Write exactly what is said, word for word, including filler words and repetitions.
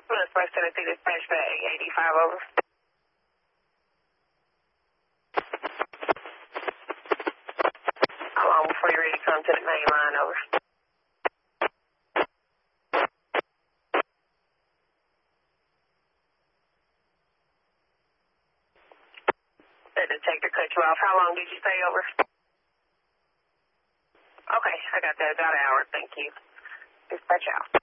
West Tennessee Dispatch Bay eighty-five over. How long before you're ready to come to the main line, over? The detector cut you off. How long did you stay over? Okay, I got that. About an hour. Thank you. Dispatch out.